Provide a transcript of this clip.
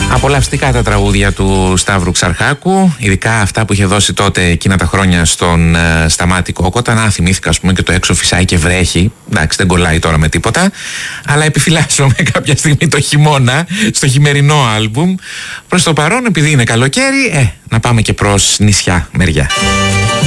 Απολαυστικά τα τραγούδια του Σταύρου Ξαρχάκου, ειδικά αυτά που είχε δώσει τότε εκείνα τα χρόνια στον Σταμάτη Κόκοτα. Να θυμήθηκα, ας πούμε, και το έξω φυσάει και βρέχει. Εντάξει, δεν κολλάει τώρα με τίποτα, αλλά επιφυλάσσομαι κάποια στιγμή το χειμώνα στο χειμερινό άλμπουμ. Προς το παρόν, επειδή είναι καλοκαίρι, να πάμε και προς νησιά μεριά.